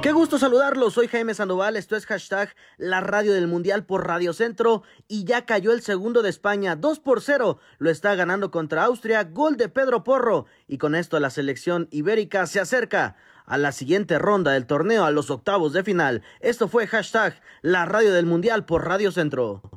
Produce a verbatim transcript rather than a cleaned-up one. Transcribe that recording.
Qué gusto saludarlos, soy Jaime Sandoval, esto es hashtag la radio del mundial por Radio Centro y ya cayó el segundo de España, dos por cero, lo está ganando contra Austria, gol de Pedro Porro y con esto la selección ibérica se acerca a la siguiente ronda del torneo, a los octavos de final. Esto fue hashtag la radio del mundial por Radio Centro.